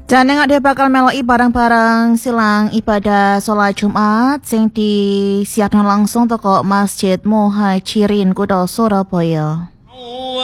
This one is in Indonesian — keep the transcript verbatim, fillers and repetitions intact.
Dan nengok dia bakal meloi barang-barang silang ibadah solat Jumat sing disiapkan langsung toko Masjid Muhajirin Kudo Surabaya.